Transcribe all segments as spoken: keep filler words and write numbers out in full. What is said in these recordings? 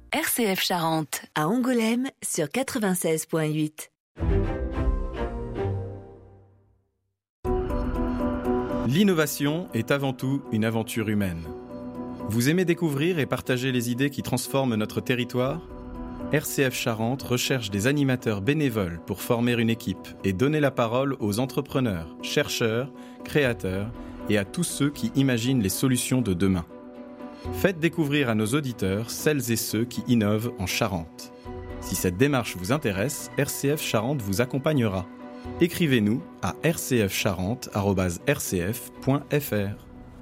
R C F Charente. À Angoulême, sur quatre-vingt-seize virgule huit. L'innovation est avant tout une aventure humaine. Vous aimez découvrir et partager les idées qui transforment notre territoire ? R C F Charente recherche des animateurs bénévoles pour former une équipe et donner la parole aux entrepreneurs, chercheurs, créateurs et à tous ceux qui imaginent les solutions de demain. Faites découvrir à nos auditeurs celles et ceux qui innovent en Charente. Si cette démarche vous intéresse, R C F Charente vous accompagnera. Écrivez-nous à r c f charente arobase r c f point f r.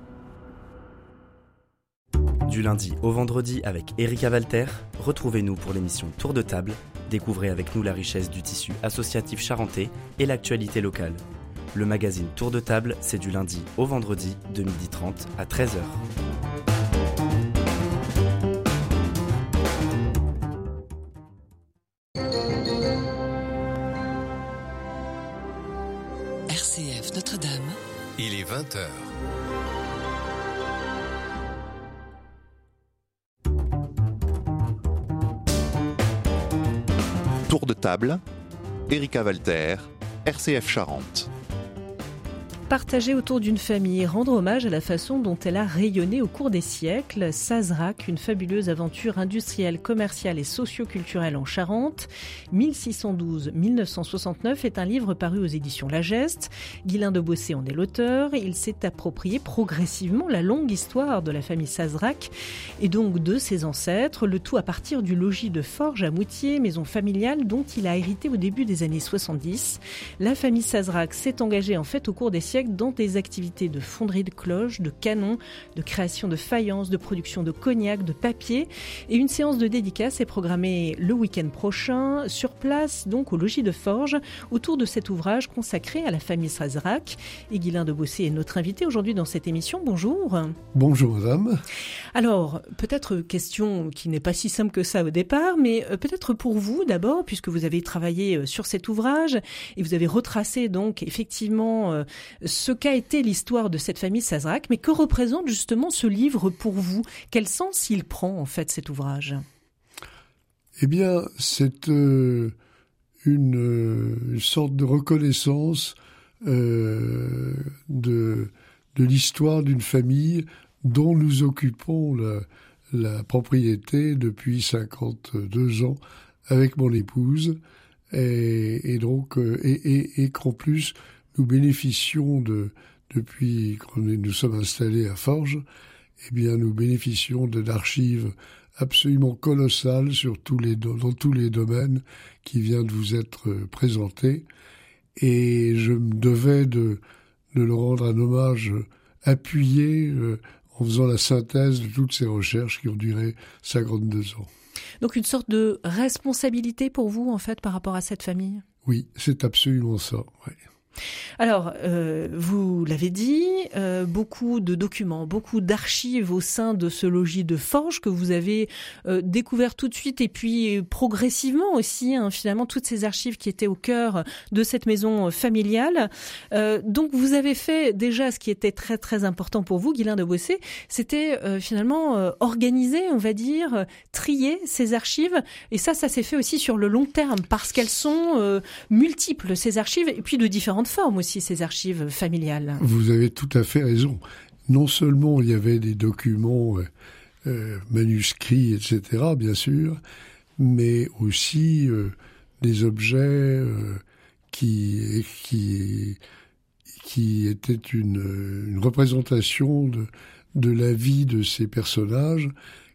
Du lundi au vendredi avec Erika Walter, retrouvez-nous pour l'émission Tour de table. Découvrez avec nous la richesse du tissu associatif charentais et l'actualité locale. Le magazine Tour de table, c'est du lundi au vendredi de midi trente à treize heures. R C F Notre-Dame. Il est vingt heures. Tour de table, Erika Walter, R C F Charente. Partager autour d'une famille et rendre hommage à la façon dont elle a rayonné au cours des siècles. Sazerac, une fabuleuse aventure industrielle, commerciale et socio-culturelle en Charente. mille six cent douze à mille neuf cent soixante-neuf est un livre paru aux éditions La Geste. Guylain de Bossé en est l'auteur. Il s'est approprié progressivement la longue histoire de la famille Sazerac et donc de ses ancêtres, le tout à partir du logis de Forges à Moutier, maison familiale dont il a hérité au début des années soixante-dix. La famille Sazerac s'est engagée en fait au cours des siècles dans des activités de fonderie de cloches, de canons, de création de faïences, de production de cognac, de papier. Et une séance de dédicace est programmée le week-end prochain, sur place, donc au logis de Forges, autour de cet ouvrage consacré à la famille Sazerac. Et Guylain de Bossé est notre invité aujourd'hui dans cette émission. Bonjour. Bonjour madame. Alors, peut-être question qui n'est pas si simple que ça au départ, mais peut-être pour vous d'abord, puisque vous avez travaillé sur cet ouvrage et vous avez retracé donc effectivement ce qu'a été l'histoire de cette famille Sazerac, mais que représente justement ce livre pour vous ? Quel sens il prend en fait cet ouvrage ? Eh bien, c'est euh, une, euh, une sorte de reconnaissance euh, de, de l'histoire d'une famille dont nous occupons la, la propriété depuis cinquante-deux ans avec mon épouse, et, et donc euh, et, et, et qu'en plus nous bénéficions de, depuis que nous sommes installés à Forges, eh bien, nous bénéficions de d'archives absolument colossales sur tous les, dans tous les domaines qui viennent de vous être présentés. Et je me devais de, de leur rendre un hommage appuyé euh, en faisant la synthèse de toutes ces recherches qui ont duré cinquante-deux ans. Donc une sorte de responsabilité pour vous, en fait, par rapport à cette famille ? Oui, c'est absolument ça, oui. Alors, euh, vous l'avez dit, euh, beaucoup de documents, beaucoup d'archives au sein de ce logis de Forges que vous avez euh, découvert tout de suite et puis progressivement aussi, hein, finalement, toutes ces archives qui étaient au cœur de cette maison familiale. Euh, donc, vous avez fait déjà ce qui était très, très important pour vous, Guylain de Bossé, c'était euh, finalement euh, organiser, on va dire, euh, trier ces archives. Et ça, ça s'est fait aussi sur le long terme parce qu'elles sont euh, multiples, ces archives, et puis de différentes forme aussi, ces archives familiales. Vous avez tout à fait raison. Non seulement il y avait des documents euh, euh, manuscrits, et cetera, bien sûr, mais aussi euh, des objets euh, qui, qui, qui étaient une, une représentation de, de la vie de ces personnages,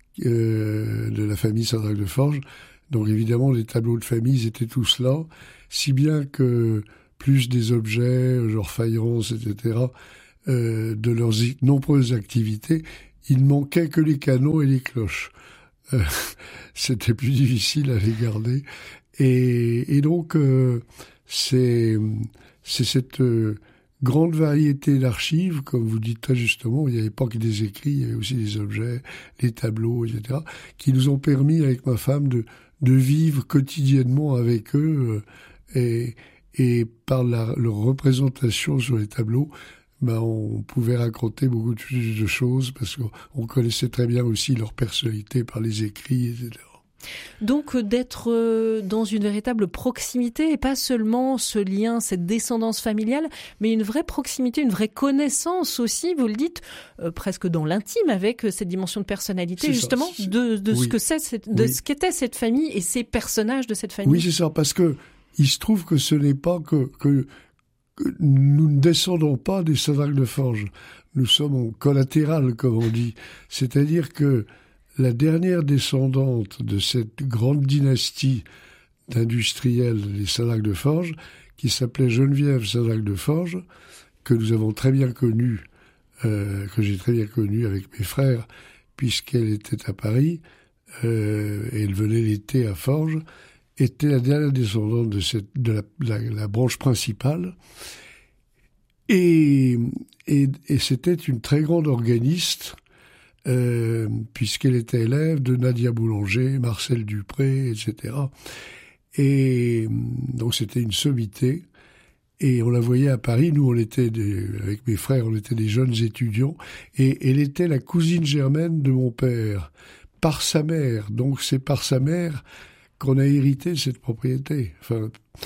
euh, de la famille Sazerac de Forges. Donc évidemment, les tableaux de famille, ils étaient tous là, si bien que plus des objets, genre faïences, et cetera, euh, de leurs nombreuses activités, il manquait que les canons et les cloches. Euh, c'était plus difficile à les garder. Et, et donc, euh, c'est, c'est cette euh, grande variété d'archives, comme vous dites très justement, il n'y avait pas que des écrits, il y avait aussi des objets, les tableaux, et cetera, qui nous ont permis, avec ma femme, de, de vivre quotidiennement avec eux, euh, et Et par la, leur représentation sur les tableaux, ben on pouvait raconter beaucoup de choses parce qu'on connaissait très bien aussi leur personnalité par les écrits, et cetera. Donc d'être dans une véritable proximité et pas seulement ce lien, cette descendance familiale, mais une vraie proximité, une vraie connaissance aussi, vous le dites, euh, presque dans l'intime avec cette dimension de personnalité, c'est justement ça, de, de oui. ce que c'est, cette, de oui. ce qu'était cette famille et ces personnages de cette famille. Oui, c'est ça, parce que il se trouve que ce n'est pas que, que, que nous ne descendons pas des Sadraque de Forges. Nous sommes en collatéral, comme on dit. C'est-à-dire que la dernière descendante de cette grande dynastie d'industriels des Sadraque de Forges, qui s'appelait Geneviève Sadraque de Forges, que nous avons très bien connue, euh, que j'ai très bien connue avec mes frères, puisqu'elle était à Paris, euh, et elle venait l'été à Forges, était la dernière descendante de, cette, de la, la, la branche principale. Et, et, et c'était une très grande organiste, Euh, puisqu'elle était élève de Nadia Boulanger, Marcel Dupré, et cetera. Et donc c'était une sommité, et on la voyait à Paris. Nous, on était des, avec mes frères, on était des jeunes étudiants, et elle était la cousine germaine de mon père, par sa mère. Donc c'est par sa mère qu'on a hérité cette propriété, enfin,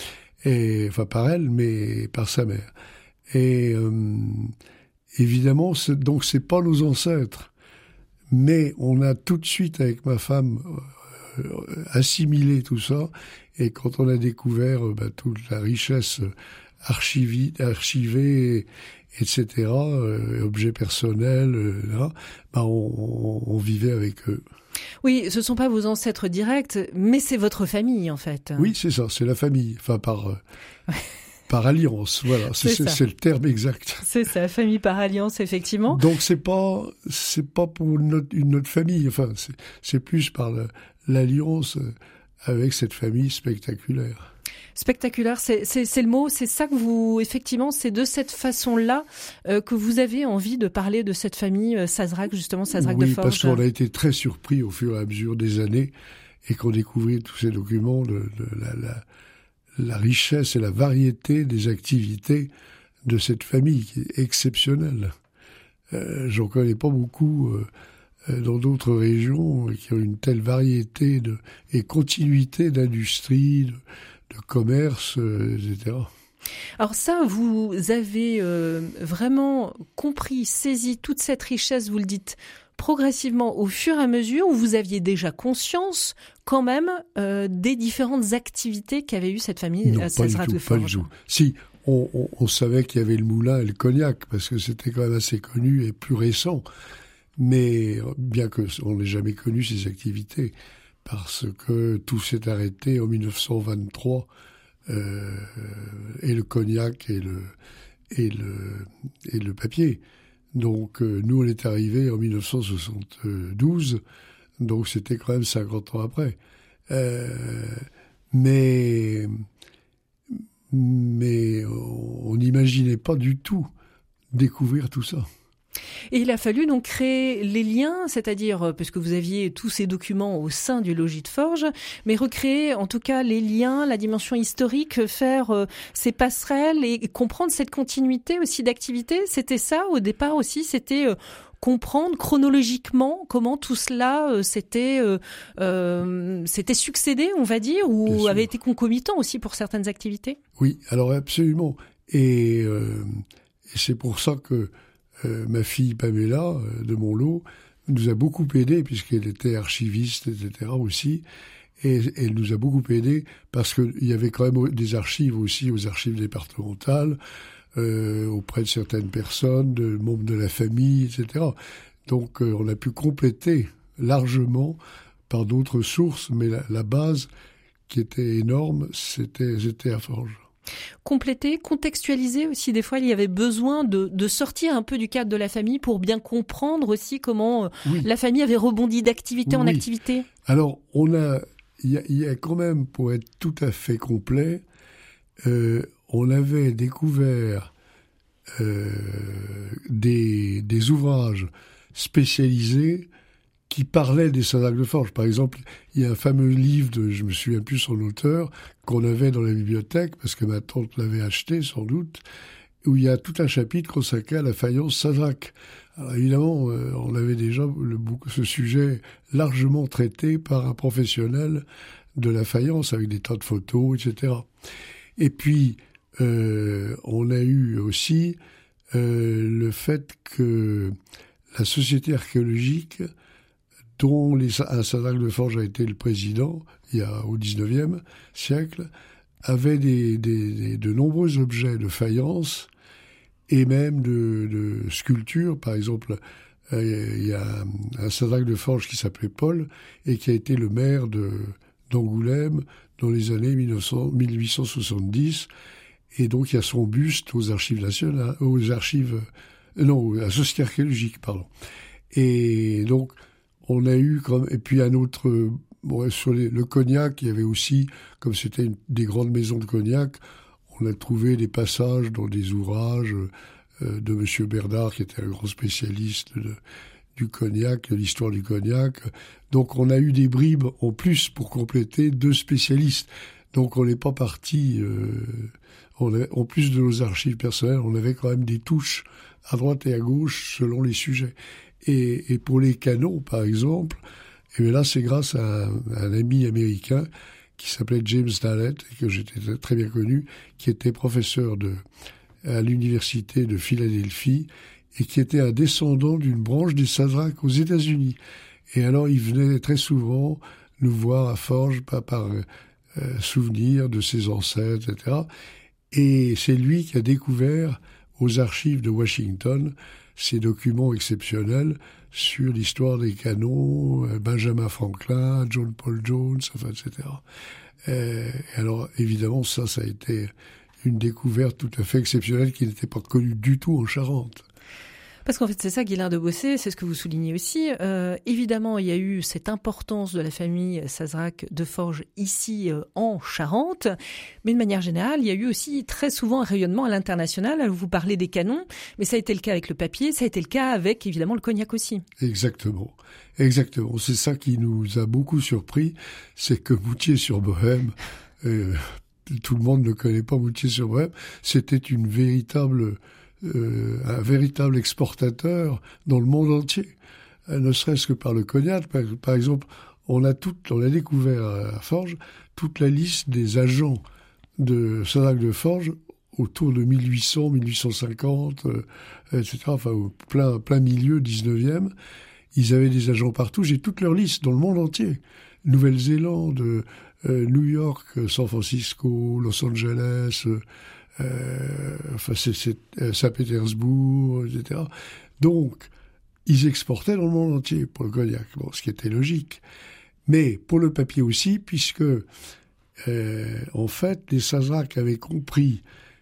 et, enfin par elle, mais par sa mère. Et euh, évidemment, c'est, donc c'est pas nos ancêtres. Mais on a tout de suite, avec ma femme, euh, assimilé tout ça. Et quand on a découvert euh, bah, toute la richesse archivée, archivée et cetera, euh, objets personnels, euh, là, bah, on, on, on vivait avec eux. Oui, ce ne sont pas vos ancêtres directs, mais c'est votre famille, en fait. Oui, c'est ça, c'est la famille. Enfin, par... Euh, Par alliance, voilà, c'est, c'est, c'est le terme exact. C'est ça, famille par alliance, effectivement. Donc c'est pas, c'est pas pour notre, une autre famille, enfin c'est, c'est plus par le, l'alliance avec cette famille spectaculaire. Spectaculaire, c'est, c'est, c'est le mot, c'est ça que vous, effectivement, c'est de cette façon-là euh, que vous avez envie de parler de cette famille euh, Sadraque, justement, Sadraque oui, de Forges. Oui, parce qu'on a été très surpris au fur et à mesure des années et qu'on découvrait tous ces documents, de, de la, la la richesse et la variété des activités de cette famille qui est exceptionnelle. Euh, j'en connais pas beaucoup euh, dans d'autres régions qui ont une telle variété de, et continuité d'industrie, de, de commerce, euh, et cetera. Alors ça, vous avez euh, vraiment compris, saisi toute cette richesse, vous le dites, progressivement au fur et à mesure, où vous aviez déjà conscience quand même euh, des différentes activités qu'avait eu cette famille non, à Sadraque de Forges. Pas du tout. Si, on, on, on savait qu'il y avait le moulin et le cognac, parce que c'était quand même assez connu et plus récent. Mais bien qu'on n'ait jamais connu ces activités, parce que tout s'est arrêté en dix-neuf cent vingt-trois, euh, et le cognac et le, et le, et le papier. Donc, euh, nous, on est arrivés en dix-neuf cent soixante-douze, donc c'était quand même cinquante ans après. Euh, mais, mais on n'imaginait pas du tout découvrir tout ça. Et il a fallu donc créer les liens, c'est-à-dire, parce que vous aviez tous ces documents au sein du logis de Forges, mais recréer en tout cas les liens, la dimension historique, faire euh, ces passerelles et, et comprendre cette continuité aussi d'activité. C'était ça au départ aussi, c'était euh, comprendre chronologiquement comment tout cela euh, s'était, euh, euh, s'était succédé, on va dire, ou avait été concomitant aussi pour certaines activités. Oui, alors absolument. Et, euh, et c'est pour ça que Euh, ma fille Pamela, euh, de mon lot, nous a beaucoup aidés, puisqu'elle était archiviste, et cetera aussi. Et elle nous a beaucoup aidés parce qu'il y avait quand même des archives aussi aux archives départementales, euh, auprès de certaines personnes, de membres de la famille, et cetera. Donc euh, on a pu compléter largement par d'autres sources, mais la, la base qui était énorme, c'était, c'était à Forges. Compléter, contextualiser aussi. Des fois, il y avait besoin de, de sortir un peu du cadre de la famille pour bien comprendre aussi comment oui. la famille avait rebondi d'activité oui. en activité. Alors, on a, il y a, il y a quand même, pour être tout à fait complet, euh, on avait découvert euh, des, des ouvrages spécialisés qui parlaient des Sadraque de Forges. Par exemple, il y a un fameux livre, de, je me souviens plus son auteur, qu'on avait dans la bibliothèque, parce que ma tante l'avait acheté sans doute, où il y a tout un chapitre consacré à la faïence Sazerac. Alors évidemment, euh, on avait déjà le, ce sujet largement traité par un professionnel de la faïence, avec des tas de photos, et cetera. Et puis, euh, on a eu aussi euh, le fait que la Société archéologique, dont les, un Sazerac de Forges a été le président, il y a au dix-neuvième siècle, avait des, des, des, de nombreux objets de faïence et même de, de sculpture. Par exemple, euh, il y a un, un Sazerac de Forges qui s'appelait Paul et qui a été le maire de, d'Angoulême dans les années mille huit cent soixante-dix. Et donc, il y a son buste aux archives nationales, aux archives, euh, non, à la Société archéologique, pardon. Et donc, on a eu, comme, et puis un autre, bon, sur les, le cognac, il y avait aussi, comme c'était une, des grandes maisons de cognac, on a trouvé des passages dans des ouvrages euh, de Monsieur Bernard, qui était un grand spécialiste de, du cognac, de l'histoire du cognac. Donc on a eu des bribes en plus pour compléter deux spécialistes. Donc on n'est pas parti, euh, on avait, en plus de nos archives personnelles, on avait quand même des touches à droite et à gauche selon les sujets. Et, et pour les canons, par exemple, et bien là c'est grâce à un, un ami américain qui s'appelait James Dallett, et que j'étais très bien connu, qui était professeur de, à l'université de Philadelphie, et qui était un descendant d'une branche des Sazerac aux États-Unis. Et alors, il venait très souvent nous voir à Forges, pas par euh, souvenir de ses ancêtres, et cetera. Et c'est lui qui a découvert aux archives de Washington ces documents exceptionnels sur l'histoire des canons, euh, Benjamin Franklin, John Paul Jones, enfin, et cetera. Euh, et alors, évidemment, ça, ça a été une découverte tout à fait exceptionnelle qui n'était pas connue du tout en Charente. Parce qu'en fait, c'est ça, Guylain de Bossé, c'est ce que vous soulignez aussi. Euh, évidemment, il y a eu cette importance de la famille Sazerac de Forges ici euh, en Charente, mais de manière générale, il y a eu aussi très souvent un rayonnement à l'international. Vous parlez des canons, mais ça a été le cas avec le papier, ça a été le cas avec évidemment le cognac aussi. Exactement, exactement. C'est ça qui nous a beaucoup surpris, c'est que Moutier-sur-Bohême, euh, tout le monde ne connaît pas Moutier-sur-Bohême, c'était une véritable... Euh, un véritable exportateur dans le monde entier, euh, ne serait-ce que par le cognac. Par, par exemple, on a, tout, on a découvert à Forges toute la liste des agents de Sazerac de Forges autour de mille huit cents, mille huit cent cinquante, euh, et cetera. Enfin, au plein, plein milieu dix-neuvième. Ils avaient des agents partout. J'ai toute leur liste dans le monde entier. Nouvelle-Zélande, euh, New York, San Francisco, Los Angeles... Euh, Euh, enfin, c'est, c'est euh, Saint-Pétersbourg, et cetera. Donc, ils exportaient dans le monde entier pour le cognac, bon, ce qui était logique. Mais pour le papier aussi, puisque, euh, en fait, les Sazerac avaient compris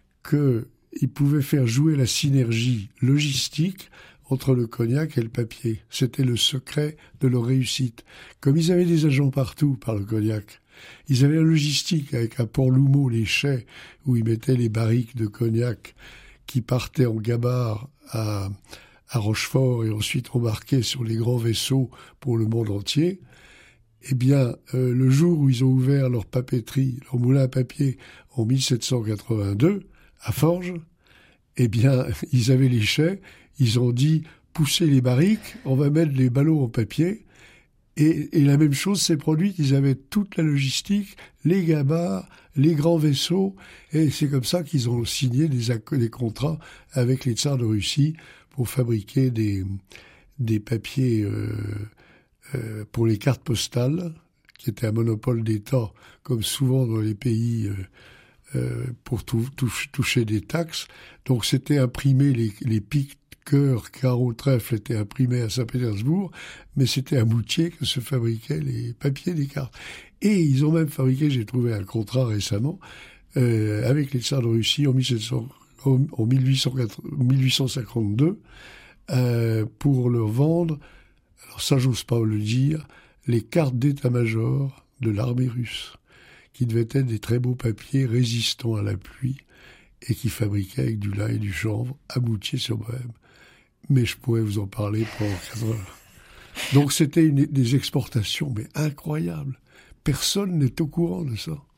qu'ils pouvaient faire jouer la synergie logistique entre le cognac et le papier. C'était le secret de leur réussite. Comme ils avaient des agents partout par le cognac, ils avaient la logistique avec à Port-Loumeau, les chais, où ils mettaient les barriques de cognac qui partaient en gabarre à, à Rochefort et ensuite embarquaient sur les grands vaisseaux pour le monde entier. Eh bien, euh, le jour où ils ont ouvert leur papeterie, leur moulin à papier, en mille sept cent quatre-vingt-deux, à Forges, eh bien, ils avaient les chais, ils ont dit « poussez les barriques, on va mettre les ballots en papier ». Et, et la même chose s'est produite, ils avaient toute la logistique, les gabarres, les grands vaisseaux, et c'est comme ça qu'ils ont signé des, acc- des contrats avec les tsars de Russie pour fabriquer des, des papiers euh, euh, pour les cartes postales, qui étaient un monopole d'État, comme souvent dans les pays euh, euh, pour tou- tou- toucher des taxes. Donc c'était imprimer les, les pics cœur, carreau, trèfle était imprimé à Saint-Pétersbourg, mais c'était à Moutier que se fabriquaient les papiers des cartes. Et ils ont même fabriqué, j'ai trouvé un contrat récemment, euh, avec les tsars de Russie en, mille sept cents, en mille huit cent cinquante-deux, euh, pour leur vendre, alors ça j'ose pas le dire, les cartes d'état-major de l'armée russe, qui devaient être des très beaux papiers résistants à la pluie, et qui fabriquaient avec du lin et du chanvre à Moutier-sur-Bohême. Mais je pourrais vous en parler pendant quatre heures. Donc c'était une, des exportations, mais incroyables. Personne n'est au courant de ça.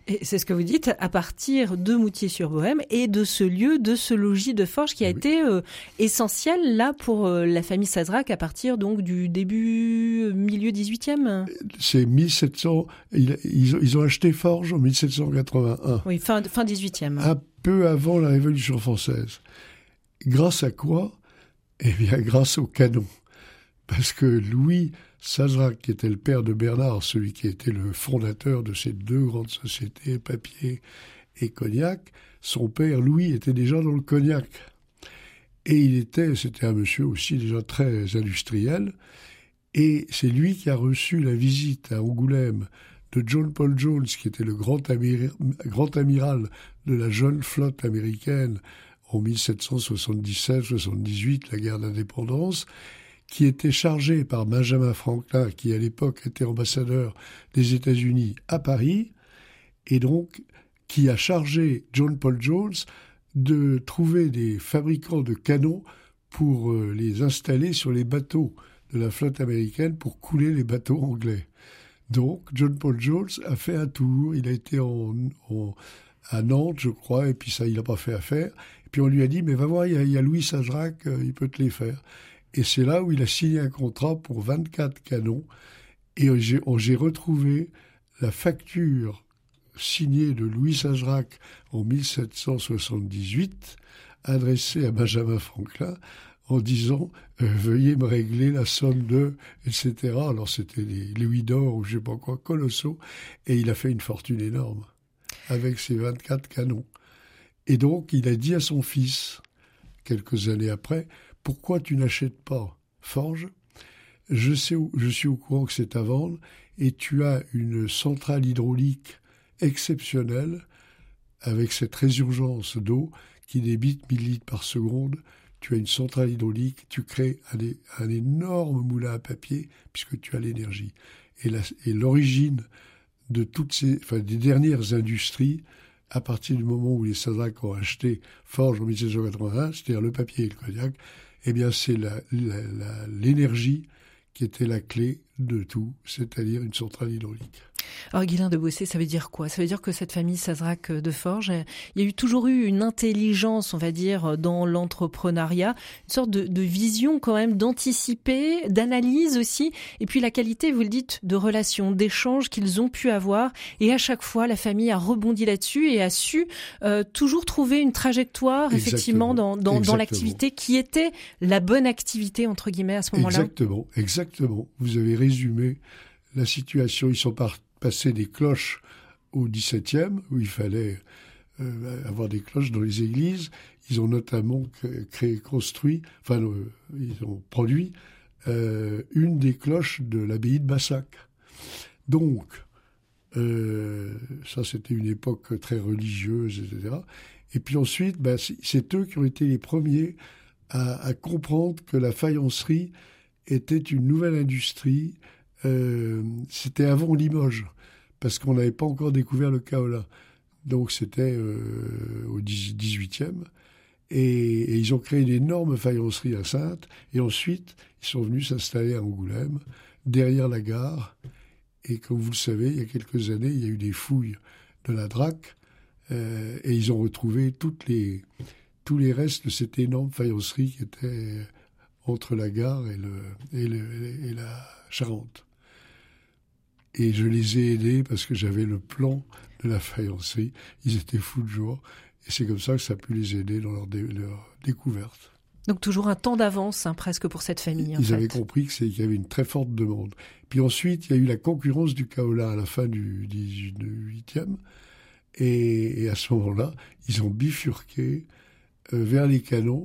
Et c'est ce que vous dites, à partir de Moutier-sur-Bohême et de ce lieu, de ce logis de forge qui a oui. été euh, essentiel là pour euh, la famille Sazerac à partir donc du début, milieu dix-huitième. C'est mille sept cents, ils, ils, ils ont acheté Forges en mille sept cent quatre-vingt-un. Oui, fin, fin dix-huitième. Un peu avant la Révolution française. Grâce à quoi ? Eh bien, grâce au canon. Parce que Louis Sazerac, qui était le père de Bernard, celui qui était le fondateur de ces deux grandes sociétés, papier et cognac, son père Louis était déjà dans le cognac. Et il était, c'était un monsieur aussi déjà très industriel, et c'est lui qui a reçu la visite à Angoulême de John Paul Jones, qui était le grand, amir- grand amiral de la jeune flotte américaine en mille sept cent soixante-dix-sept soixante-dix-huit, la guerre d'indépendance, qui était chargé par Benjamin Franklin, qui à l'époque était ambassadeur des États-Unis à Paris, et donc qui a chargé John Paul Jones de trouver des fabricants de canons pour euh, les installer sur les bateaux de la flotte américaine pour couler les bateaux anglais. Donc John Paul Jones a fait un tour, il a été en, en, à Nantes, je crois, et puis ça, il n'a pas fait affaire. Et puis on lui a dit, mais va voir, il y a, il y a Louis Sazerac, euh, il peut te les faire. Et c'est là où il a signé un contrat pour vingt-quatre canons. Et j'ai, j'ai retrouvé la facture signée de Louis Sazerac en mille sept cent soixante-dix-huit, adressée à Benjamin Franklin, en disant euh, « Veuillez me régler la somme de... » et cetera. Alors c'était les louis d'or ou je ne sais pas quoi, colossaux. Et il a fait une fortune énorme avec ses vingt-quatre canons. Et donc il a dit à son fils, quelques années après, « Pourquoi tu n'achètes pas Forges ? Je sais où, je suis au courant que c'est à vendre et tu as une centrale hydraulique exceptionnelle avec cette résurgence d'eau qui débite mille litres par seconde. Tu as une centrale hydraulique, tu crées un, un énorme moulin à papier puisque tu as l'énergie. Et, la, et l'origine de toutes ces, enfin, des dernières industries, à partir du moment où les Sazerac ont acheté Forges en mille sept cent quatre-vingt-un, c'est-à-dire le papier et le cognac, eh bien c'est la, la, la, l'énergie qui était la clé de tout, c'est-à-dire une centrale hydraulique. Alors Guylain de Bossé, ça veut dire quoi ? Ça veut dire que cette famille Sazerac de Forges, il y a eu toujours eu une intelligence, on va dire, dans l'entrepreneuriat, une sorte de, de vision quand même, d'anticiper, d'analyse aussi, et puis la qualité, vous le dites, de relations, d'échanges qu'ils ont pu avoir, et à chaque fois, la famille a rebondi là-dessus et a su euh, toujours trouver une trajectoire, Exactement. effectivement, dans, dans, dans l'activité qui était la bonne activité, entre guillemets, à ce moment-là. Exactement, exactement. Vous avez résumé la situation. Ils sont partis passer des cloches au dix-septième, où il fallait euh, avoir des cloches dans les églises. Ils ont notamment créé, construit, enfin, euh, ils ont produit euh, une des cloches de l'abbaye de Bassac. Donc, euh, ça, c'était une époque très religieuse, et cetera. Et puis ensuite, ben, c'est, c'est eux qui ont été les premiers à, à comprendre que la faïencerie était une nouvelle industrie. Euh, c'était avant Limoges, parce qu'on n'avait pas encore découvert le kaolin. Donc c'était euh, au dix-huitième. Et, et ils ont créé une énorme faïencerie à Saintes. Et ensuite, ils sont venus s'installer à Angoulême, derrière la gare. Et comme vous le savez, il y a quelques années, il y a eu des fouilles de la Drac. Euh, et ils ont retrouvé toutes les, tous les restes de cette énorme faïencerie qui était entre la gare et, le, et, le, et la Charente. Et je les ai aidés parce que j'avais le plan de la faïencerie. Ils étaient fous de joie. Et c'est comme ça que ça a pu les aider dans leur, dé- leur découverte. Donc toujours un temps d'avance, hein, presque pour cette famille. Ils en avaient fait. compris que c'est, qu'il y avait une très forte demande. Puis ensuite, il y a eu la concurrence du kaolin à la fin du dix-huitième. Et, et à ce moment-là, ils ont bifurqué euh, vers les canons,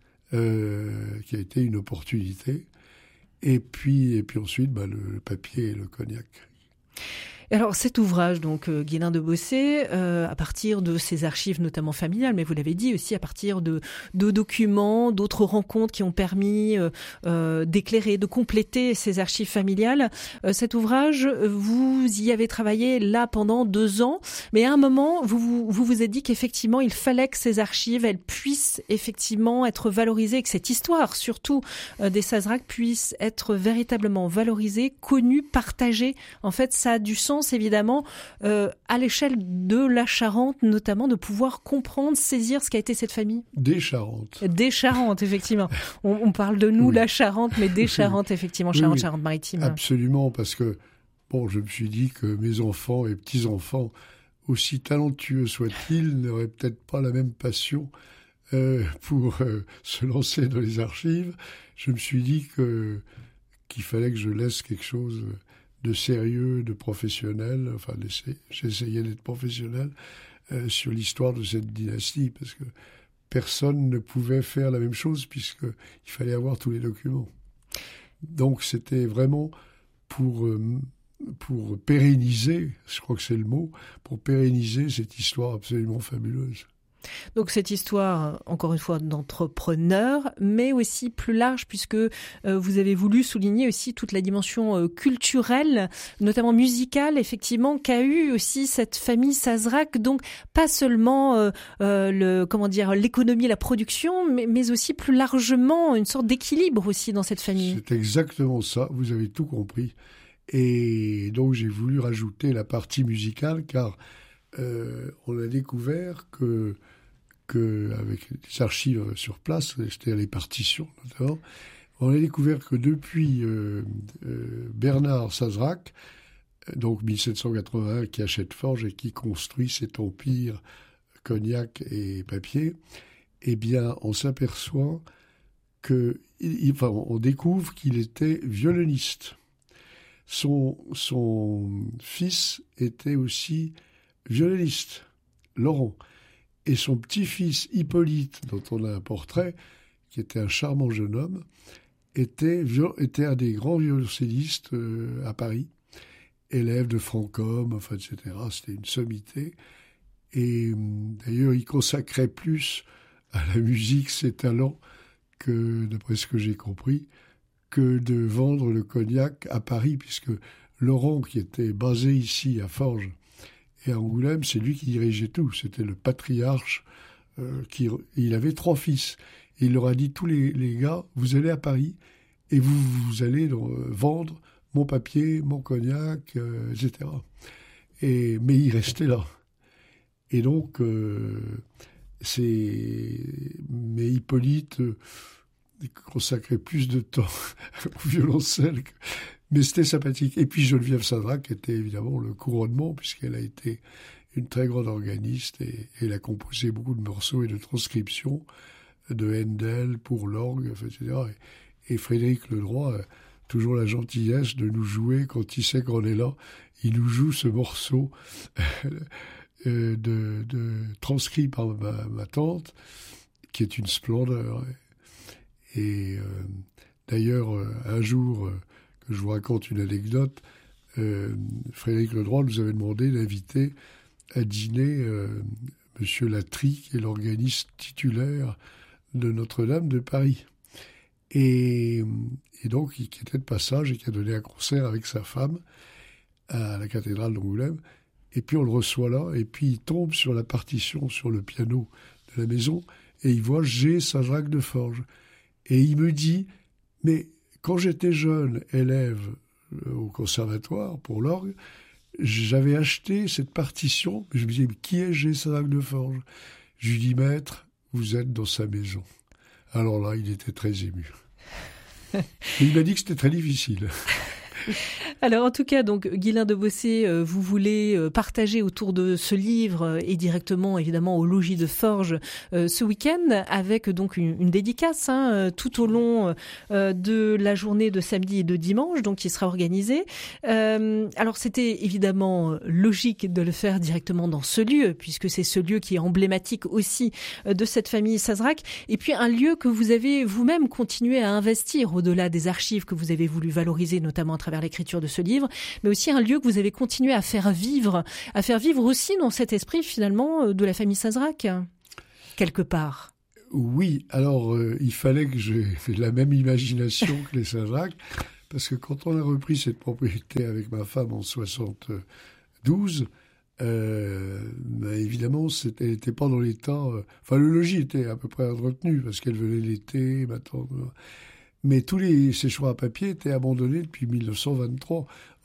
euh, qui a été une opportunité. Et puis, et puis ensuite, bah, le, le papier et le cognac. Alors cet ouvrage, donc euh, Guylain de Bossé, euh, à partir de ses archives notamment familiales, mais vous l'avez dit aussi à partir de, de documents, d'autres rencontres qui ont permis euh, euh, d'éclairer, de compléter ces archives familiales. Euh, cet ouvrage, vous y avez travaillé là pendant deux ans, mais à un moment, vous vous, vous, vous êtes dit qu'effectivement, il fallait que ces archives, elles puissent effectivement être valorisées, que cette histoire, surtout euh, des Sazerac, puisse être véritablement valorisée, connue, partagée. En fait, ça a du sens chance, évidemment, euh, à l'échelle de la Charente, notamment, de pouvoir comprendre, saisir ce qu'a été cette famille. Des Charentes. Des Charentes, effectivement. On, on parle de nous, oui. la Charente, mais des Charentes, effectivement, Charente, oui, Charente-Maritime. Absolument, parce que, bon, je me suis dit que mes enfants et petits-enfants, aussi talentueux soient-ils, n'auraient peut-être pas la même passion euh, pour euh, se lancer dans les archives. Je me suis dit que qu'il fallait que je laisse quelque chose de sérieux, de professionnel. Enfin, j'essayais d'être professionnel euh, sur l'histoire de cette dynastie, parce que personne ne pouvait faire la même chose, puisqu'il fallait avoir tous les documents. Donc, c'était vraiment pour... Euh, pour pérenniser, je crois que c'est le mot, pour pérenniser cette histoire absolument fabuleuse. Donc cette histoire, encore une fois, d'entrepreneur, mais aussi plus large, puisque euh, vous avez voulu souligner aussi toute la dimension euh, culturelle, notamment musicale, effectivement, qu'a eu aussi cette famille Sazerac. Donc pas seulement euh, euh, le, comment dire, l'économie, la production, mais, mais aussi plus largement une sorte d'équilibre aussi dans cette famille. C'est exactement ça, vous avez tout compris. Et donc j'ai voulu rajouter la partie musicale, car euh, on a découvert que, que avec les archives sur place, c'était les partitions notamment, on a découvert que depuis euh, euh, Bernard Sazerac, donc mille sept cent quatre-vingt-un, qui achète Forges et qui construit cet empire cognac et papier, eh bien on s'aperçoit que, il, enfin on découvre qu'il était violoniste. Son, son fils était aussi violoniste, Laurent. Et son petit-fils Hippolyte, dont on a un portrait, qui était un charmant jeune homme, était, était un des grands violoncellistes euh, à Paris, élève de Francôme, enfin, et cetera. C'était une sommité. Et d'ailleurs, il consacrait plus à la musique ses talents que, d'après ce que j'ai compris, que de vendre le cognac à Paris, puisque Laurent, qui était basé ici à Forges et à Angoulême, c'est lui qui dirigeait tout. C'était le patriarche. Euh, qui, il avait trois fils. Et il leur a dit, tous les, les gars, vous allez à Paris et vous, vous allez donc, euh, vendre mon papier, mon cognac, euh, et cetera. Et, mais il restait là. Et donc, euh, c'est... Mais Hippolyte... Euh, consacrait plus de temps au violoncelle, que... mais c'était sympathique. Et puis Geneviève Sazerac était évidemment le couronnement, puisqu'elle a été une très grande organiste et, et elle a composé beaucoup de morceaux et de transcriptions de Handel pour l'orgue, et cetera. Et, et Frédéric Ledroit a toujours la gentillesse de nous jouer, quand il sait qu'on est là, il nous joue ce morceau de, de, transcrit par ma, ma tante, qui est une splendeur. Et euh, d'ailleurs, euh, un jour, euh, que je vous raconte une anecdote, euh, Frédéric Ledroit nous avait demandé d'inviter à dîner euh, Monsieur Latry, qui est l'organiste titulaire de Notre-Dame de Paris. Et, et donc, qui était de passage et qui a donné un concert avec sa femme à la cathédrale d'Angoulême. Et puis on le reçoit là, et puis il tombe sur la partition, sur le piano de la maison, et il voit G. Sazerac de Forges. Et il me dit, mais quand j'étais jeune élève au conservatoire pour l'orgue, j'avais acheté cette partition. Je me disais, mais qui est G. Sazerac de Forges? Je lui dis, maître, vous êtes dans sa maison. Alors là, il était très ému. Il m'a dit que c'était très difficile. Alors en tout cas, donc Guylain de Bossé, euh, vous voulez euh, partager autour de ce livre euh, et directement évidemment au logis de Forges euh, ce week-end avec donc une, une dédicace hein, euh, tout au long euh, de la journée de samedi et de dimanche, donc qui sera organisée. Euh, alors c'était évidemment logique de le faire directement dans ce lieu puisque c'est ce lieu qui est emblématique aussi euh, de cette famille Sazerac et puis un lieu que vous avez vous-même continué à investir au-delà des archives que vous avez voulu valoriser notamment à travers l'écriture de ce livre, mais aussi un lieu que vous avez continué à faire vivre, à faire vivre aussi dans cet esprit finalement de la famille Sazerac, quelque part. Oui, alors euh, il fallait que j'ai la même imagination que les Sazerac, parce que quand on a repris cette propriété avec ma femme en soixante-douze, euh, bah évidemment, elle n'était pas dans l'état... Euh, enfin, le logis était à peu près entretenu, parce qu'elle venait l'été, maintenant... Mais tous les séchoirs à papier étaient abandonnés depuis mille neuf cent vingt-trois.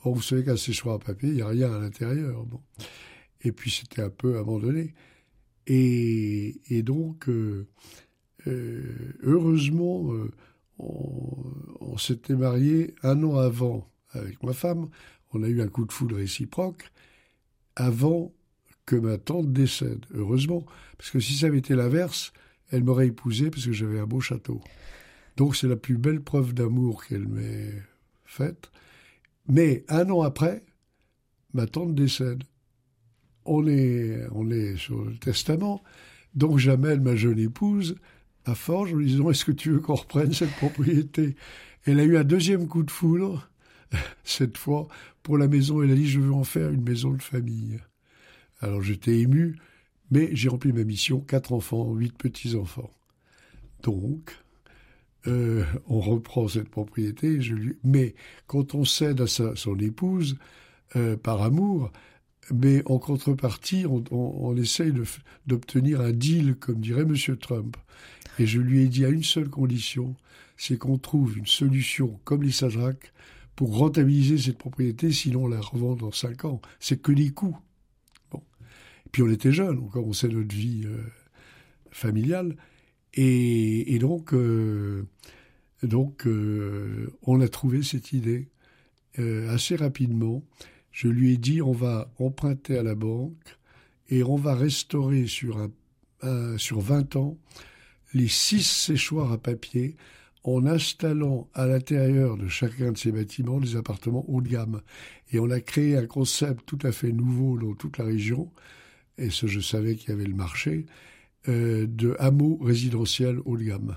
Or, vous savez qu'un séchoir à papier, il n'y a rien à l'intérieur. Bon. Et puis, c'était un peu abandonné. Et, et donc, euh, euh, heureusement, euh, on, on s'était mariés un an avant avec ma femme. On a eu un coup de foudre réciproque avant que ma tante décède, heureusement. Parce que si ça avait été l'inverse, elle m'aurait épousé parce que j'avais un beau château. Donc c'est la plus belle preuve d'amour qu'elle m'ait faite. Mais un an après, ma tante décède. On est, on est sur le testament. Donc j'amène ma jeune épouse à Forges en lui disant « Est-ce que tu veux qu'on reprenne cette propriété ?» Elle a eu un deuxième coup de foudre, cette fois, pour la maison. Elle a dit « Je veux en faire une maison de famille ». Alors j'étais ému, mais j'ai rempli ma mission, quatre enfants, huit petits-enfants. Donc, euh, on reprend cette propriété, je lui... mais quand on cède à sa, son épouse, euh, par amour, mais en contrepartie, on, on, on essaye de, d'obtenir un deal, comme dirait M. Trump. Et je lui ai dit à une seule condition, c'est qu'on trouve une solution comme les Sazerac pour rentabiliser cette propriété, sinon on la revend dans cinq ans. C'est que des coûts. Bon. Et puis on était jeunes, on commençait notre vie euh, familiale. Et, et donc, euh, donc euh, on a trouvé cette idée euh, assez rapidement. Je lui ai dit, on va emprunter à la banque et on va restaurer sur, un, un, sur vingt ans les six séchoirs à papier en installant à l'intérieur de chacun de ces bâtiments des appartements haut de gamme. Et on a créé un concept tout à fait nouveau dans toute la région, et ce je savais qu'il y avait le marché, euh, de hameaux résidentiels haut de gamme.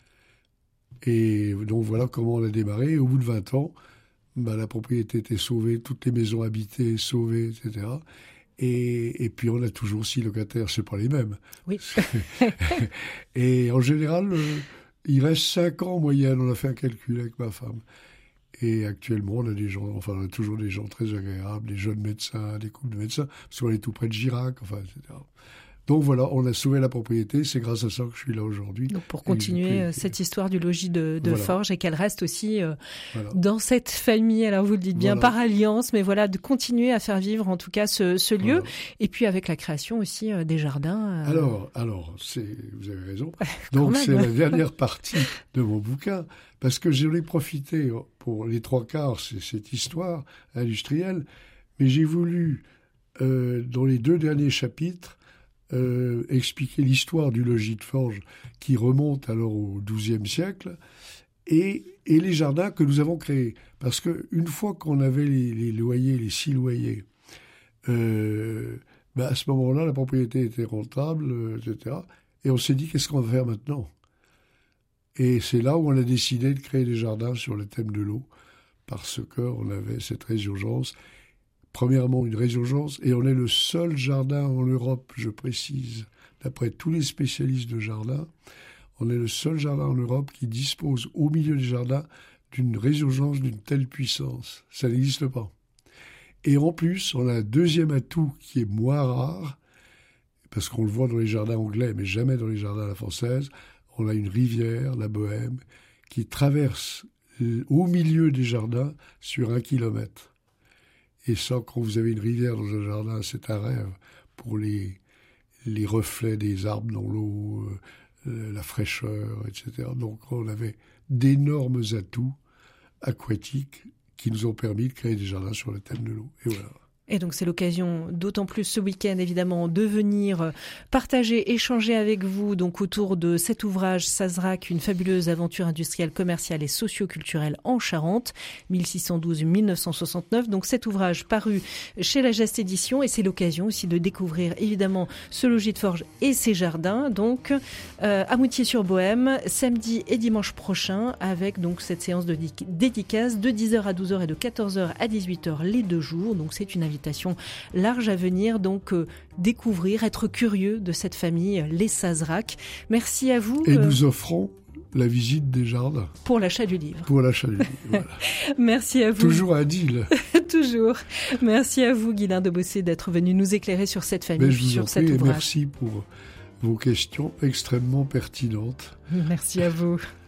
Et donc voilà comment on a démarré. Et au bout de vingt ans, bah, la propriété était sauvée, toutes les maisons habitées sauvées, et cetera. Et, et puis on a toujours six locataires, c'est pas les mêmes. Oui. Et en général, euh, il reste cinq ans en moyenne. On a fait un calcul avec ma femme. Et actuellement, on a des gens, enfin, on a toujours des gens très agréables, des jeunes médecins, des couples de médecins, parce qu'on est tout près de Girac, enfin, et cetera. Donc voilà, on a sauvé la propriété, c'est grâce à ça que je suis là aujourd'hui. Donc pour continuer euh, cette histoire du logis de, de voilà. Forges et qu'elle reste aussi euh, voilà. dans cette famille, alors vous le dites bien, voilà. par alliance, mais voilà, de continuer à faire vivre en tout cas ce, ce lieu, voilà. et puis avec la création aussi euh, des jardins. Euh... Alors, alors c'est, vous avez raison. Donc c'est la dernière partie de mon bouquin, parce que j'en ai profité pour les trois quarts, c'est cette histoire industrielle, mais j'ai voulu, euh, dans les deux derniers chapitres, Euh, expliquer l'histoire du logis de Forges qui remonte alors au douzième siècle et, et les jardins que nous avons créés. Parce qu'une fois qu'on avait les, les loyers, les six loyers, euh, ben à ce moment-là, la propriété était rentable, euh, et cetera. Et on s'est dit, qu'est-ce qu'on va faire maintenant ? Et c'est là où on a décidé de créer des jardins sur le thème de l'eau, parce qu'on avait cette résurgence. Premièrement, une résurgence, et on est le seul jardin en Europe, je précise, d'après tous les spécialistes de jardin, on est le seul jardin en Europe qui dispose au milieu des jardins d'une résurgence d'une telle puissance. Ça n'existe pas. Et en plus, on a un deuxième atout qui est moins rare, parce qu'on le voit dans les jardins anglais, mais jamais dans les jardins à la française. On a une rivière, la Bohème, qui traverse au milieu des jardins sur un kilomètre. Et ça, quand vous avez une rivière dans un jardin, c'est un rêve pour les, les reflets des arbres dans l'eau, euh, la fraîcheur, et cetera. Donc on avait d'énormes atouts aquatiques qui nous ont permis de créer des jardins sur le thème de l'eau. Et voilà. Et donc c'est l'occasion, d'autant plus ce week-end évidemment, de venir partager, échanger avec vous donc autour de cet ouvrage Sazerac, une fabuleuse aventure industrielle, commerciale et socio-culturelle en Charente, mille six cent douze à mille neuf cent soixante-neuf. Donc cet ouvrage paru chez la Geste Édition, et c'est l'occasion aussi de découvrir évidemment ce logis de Forges et ses jardins. Donc euh, à Moutier-sur-Bohème, samedi et dimanche prochain, avec donc cette séance de dédicace de dix heures à douze heures et de quatorze heures à dix-huit heures les deux jours. Donc c'est une invitation large à venir, donc euh, découvrir, être curieux de cette famille, les Sazerac. Merci à vous. Et euh, nous offrons la visite des jardins. Pour l'achat du livre. Pour l'achat du livre, voilà. Merci à vous. Toujours un deal. Toujours. Merci à vous, Guylain de Bossé, d'être venu nous éclairer sur cette famille, sur cet ouvrage. Merci pour vos questions extrêmement pertinentes. Merci à vous.